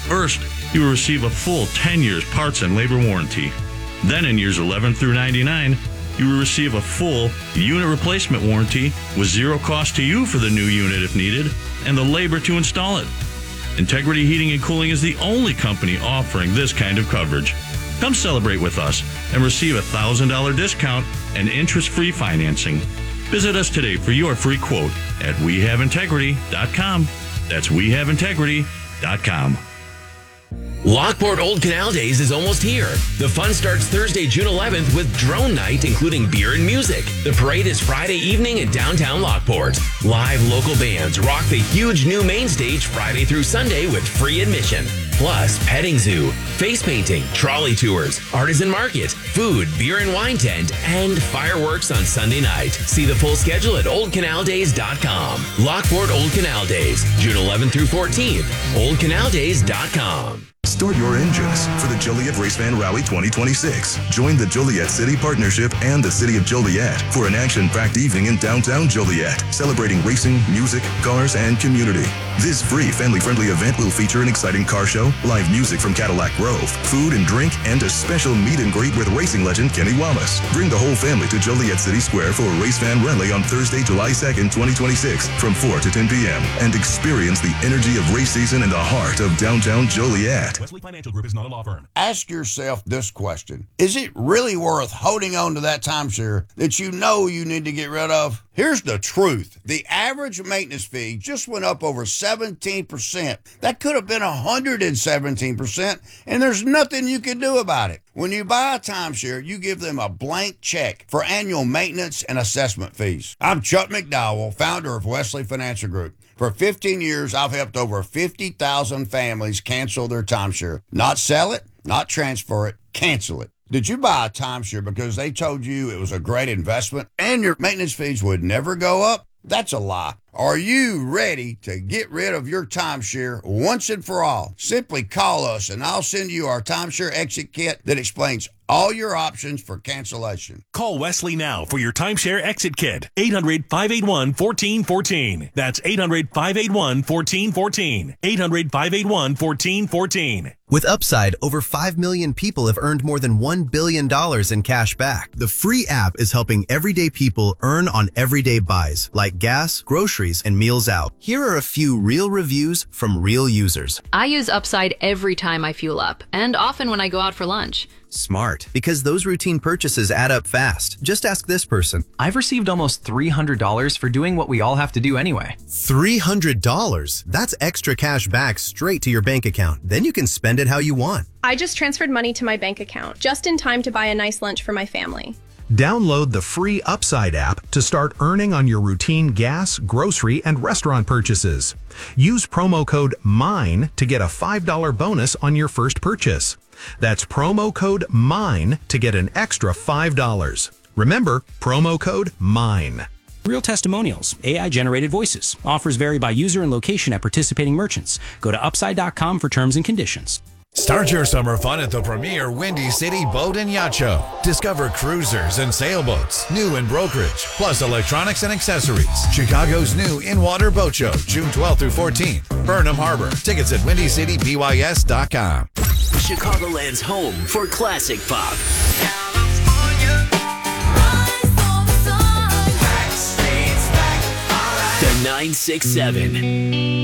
First, you will receive a full 10 years parts and labor warranty. Then in years 11 through 99, you will receive a full unit replacement warranty with zero cost to you for the new unit if needed, and the labor to install it. Integrity Heating and Cooling is the only company offering this kind of coverage. Come celebrate with us and receive a $1,000 discount and interest-free financing. Visit us today for your free quote at wehaveintegrity.com. That's wehaveintegrity.com. Lockport Old Canal Days is almost here. The fun starts Thursday, June 11th with Drone Night, including beer and music. The parade is Friday evening in downtown Lockport. Live local bands rock the huge new main stage Friday through Sunday with free admission. Plus, petting zoo, face painting, trolley tours, artisan market, food, beer and wine tent, and fireworks on Sunday night. See the full schedule at oldcanaldays.com. Lockport Old Canal Days, June 11th through 14th. oldcanaldays.com. Start your engines for the Joliet Race Fan Rally 2026. Join the Joliet City Partnership and the City of Joliet for an action-packed evening in downtown Joliet, celebrating racing, music, cars, and community. This free, family-friendly event will feature an exciting car show, live music from Cadillac Grove, food and drink, and a special meet and greet with racing legend Kenny Wallace. Bring the whole family to Joliet City Square for a Race Fan Rally on Thursday, July 2nd, 2026 from 4 to 10 p.m. and experience the energy of race season in the heart of downtown Joliet. Wesley Financial Group is not a law firm. Ask yourself this question. Is it really worth holding on to that timeshare that you know you need to get rid of? Here's the truth. The average maintenance fee just went up over 17%. That could have been 117%, and there's nothing you can do about it. When you buy a timeshare, you give them a blank check for annual maintenance and assessment fees. I'm Chuck McDowell, founder of Wesley Financial Group. For 15 years, I've helped over 50,000 families cancel their timeshare. Not sell it, not transfer it, cancel it. Did you buy a timeshare because they told you it was a great investment and your maintenance fees would never go up? That's a lie. Are you ready to get rid of your timeshare once and for all? Simply call us and I'll send you our timeshare exit kit that explains all your options for cancellation. Call Wesley now for your timeshare exit kit. 800-581-1414. That's 800-581-1414. 800-581-1414. With Upside, over 5 million people have earned more than $1 billion in cash back. The free app is helping everyday people earn on everyday buys, like gas, groceries, and meals out. Here are a few real reviews from real users. I use Upside every time I fuel up, and often when I go out for lunch. Smart, because those routine purchases add up fast. Just ask this person. I've received almost $300 for doing what we all have to do anyway. $300? That's extra cash back straight to your bank account. Then you can spend it how you want. I just transferred money to my bank account, just in time to buy a nice lunch for my family. Download the free Upside app to start earning on your routine gas, grocery, and restaurant purchases. Use promo code MINE to get a $5 bonus on your first purchase. That's promo code MINE to get an extra $5. Remember, promo code MINE. Real testimonials, AI-generated voices. Offers vary by user and location at participating merchants. Go to upside.com for terms and conditions. Start your summer fun at the premier Windy City Boat and Yacht Show. Discover cruisers and sailboats, new in brokerage, plus electronics and accessories. Chicago's new in-water boat show, June 12th through 14th. Burnham Harbor. Tickets at WindyCityBYS.com. Chicagoland's home for classic pop. The 967.